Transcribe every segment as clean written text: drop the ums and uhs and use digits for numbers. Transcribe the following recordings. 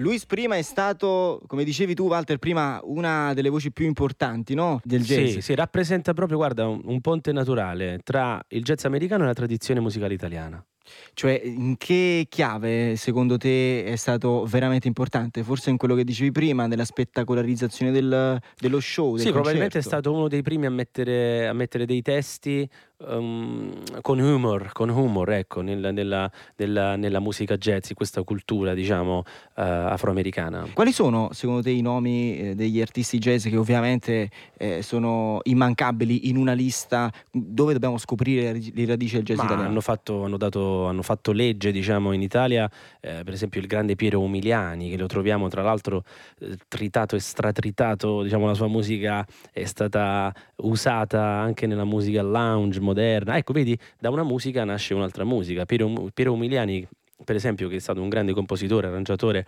Luis prima è stato, come dicevi tu Walter prima, una delle voci più importanti, no? Del jazz. Sì, rappresenta proprio, guarda, un ponte naturale tra il jazz americano e la tradizione musicale italiana. Cioè, in che chiave secondo te è stato veramente importante? Forse in quello che dicevi prima, nella spettacolarizzazione dello show, del Sì, probabilmente è concerto. stato uno dei primi a mettere dei testi con humor, ecco, nella musica jazz, in questa cultura, diciamo, afroamericana. Quali sono secondo te i nomi degli artisti jazz che ovviamente sono immancabili in una lista dove dobbiamo scoprire le radici del jazz Ma italiano? hanno fatto legge, diciamo, in Italia, per esempio il grande Piero Umiliani, che lo troviamo tra l'altro tritato e stratritato, diciamo la sua musica è stata usata anche nella musica lounge moderna. Ecco, vedi, da una musica nasce un'altra musica. Piero Umiliani, per esempio, che è stato un grande compositore, arrangiatore,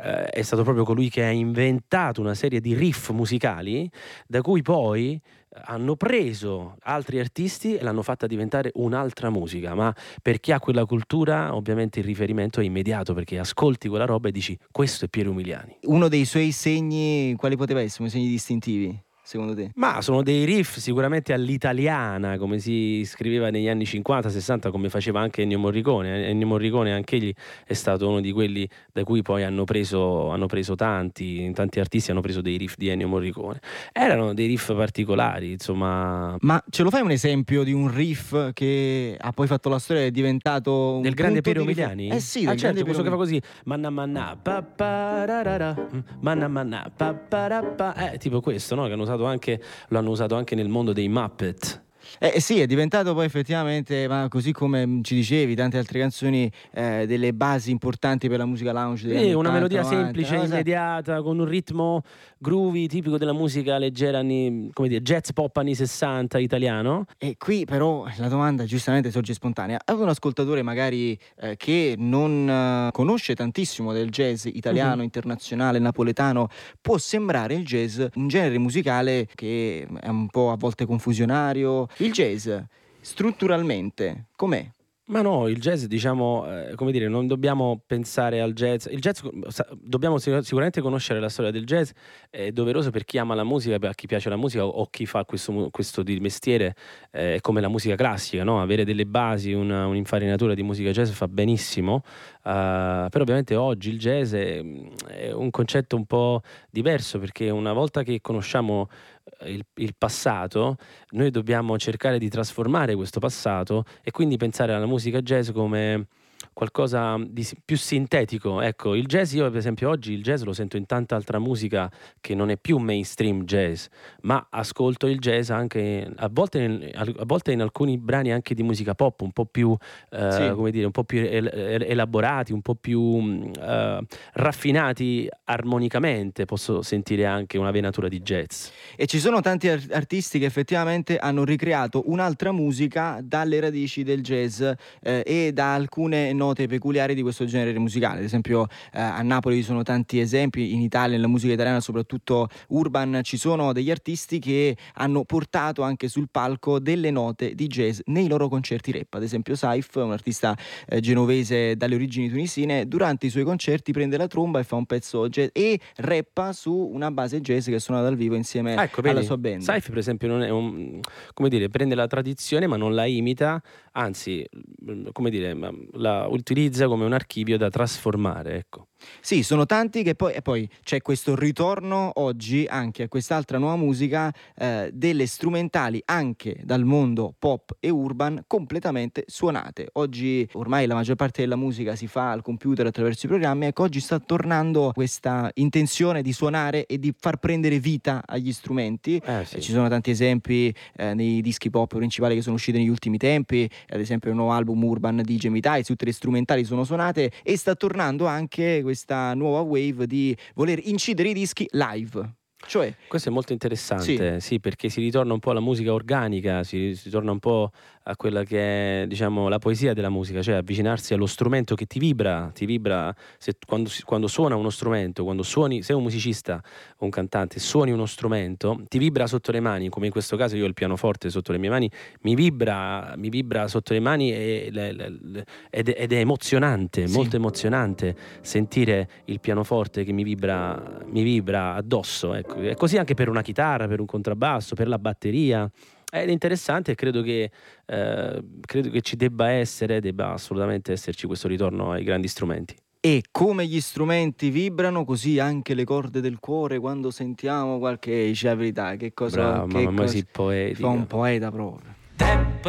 è stato proprio colui che ha inventato una serie di riff musicali da cui poi hanno preso altri artisti e l'hanno fatta diventare un'altra musica, ma per chi ha quella cultura ovviamente il riferimento è immediato, perché ascolti quella roba e dici questo è Piero Umiliani. Uno dei suoi segni, quali poteva essere? Segni distintivi, secondo te? Ma sono dei riff sicuramente all'italiana, come si scriveva negli anni 50-60, come faceva anche Ennio Morricone. Ennio Morricone anch'egli è stato uno di quelli da cui poi hanno preso tanti artisti hanno preso dei riff di Ennio Morricone. Erano dei riff particolari, insomma, Ma ce lo fai un esempio di un riff che ha poi fatto la storia e è diventato del un grande punto Piero di Umiliani? Eh sì, Ah del grande certo, Piero questo che fa Umiliani. così, manna manna pa pa ra ra ra, manna manna pa pa ra pa, tipo questo, no? Che lo hanno usato anche nel mondo dei Muppet. Sì, è diventato poi effettivamente, ma così come ci dicevi, tante altre canzoni, delle basi importanti per la musica lounge degli Sì, anni una 80, melodia 90, semplice, no, immediata, con un ritmo groovy tipico della musica leggera come dire, jazz pop anni 60 italiano. E qui però la domanda giustamente sorge spontanea. A un ascoltatore magari che non conosce tantissimo del jazz Mh-mh. italiano, internazionale, napoletano, può sembrare il jazz un genere musicale che è un po' a volte confusionario. Il jazz strutturalmente com'è? Ma no, il jazz, diciamo, come dire, non dobbiamo pensare al jazz. Il jazz, dobbiamo sicuramente conoscere la storia del jazz, è doveroso per chi ama la musica, a chi piace la musica o chi fa questo di mestiere, è come la musica classica, no? Avere delle basi, un'infarinatura di musica jazz fa benissimo, però ovviamente oggi il jazz è un concetto un po' diverso, perché una volta che conosciamo il passato, noi dobbiamo cercare di trasformare questo passato e quindi pensare alla musica jazz come qualcosa di più sintetico. Ecco, il jazz, io per esempio oggi il jazz lo sento in tanta altra musica che non è più mainstream jazz, ma ascolto il jazz anche a volte in alcuni brani anche di musica pop, un po' più, Sì. come dire, un po' più elaborati, un po' più raffinati armonicamente, posso sentire anche una venatura di jazz. E ci sono tanti artisti che effettivamente hanno ricreato un'altra musica dalle radici del jazz e da alcune note peculiari di questo genere musicale. Ad esempio a Napoli ci sono tanti esempi, in Italia, nella musica italiana, soprattutto urban, ci sono degli artisti che hanno portato anche sul palco delle note di jazz nei loro concerti rap. Ad esempio Saif, un artista genovese dalle origini tunisine, durante i suoi concerti prende la tromba e fa un pezzo jazz e rappa su una base jazz che suona dal vivo insieme Ecco, alla vedi, sua band. Saif per esempio non è come dire, prende la tradizione ma non la imita, anzi, come dire, la utilizza come un archivio da trasformare, ecco. Sì, sono tanti che poi e poi c'è questo ritorno oggi anche a quest'altra nuova musica, delle strumentali anche dal mondo pop e urban completamente suonate. Oggi ormai la maggior parte della musica si fa al computer attraverso i programmi, ecco oggi sta tornando questa intenzione di suonare e di far prendere vita agli strumenti. Sì. Ci sono tanti esempi, nei dischi pop principali che sono usciti negli ultimi tempi, ad esempio il nuovo album urban di Jamie Tights, tutte le strumentali sono suonate e sta tornando anche questa nuova wave di voler incidere i dischi live. Cioè Questo è molto sì. interessante, sì, perché si ritorna un po' alla musica organica, si torna un po' a quella che è, diciamo, la poesia della musica, cioè avvicinarsi allo strumento che ti vibra quando suona uno strumento, quando suoni, sei un musicista o un cantante, suoni uno strumento, ti vibra sotto le mani, come in questo caso io ho il pianoforte sotto le mie mani, mi vibra sotto le mani ed è emozionante, Sì. molto emozionante sentire il pianoforte che mi vibra addosso, ecco. È così anche per una chitarra, per un contrabbasso, per la batteria. Ed è interessante e credo che debba assolutamente esserci questo ritorno ai grandi strumenti. E come gli strumenti vibrano, così anche le corde del cuore quando sentiamo qualche dice la verità, che cosa Bravo, che mamma mia, cos sì, fa un poetica. poeta proprio. Tempo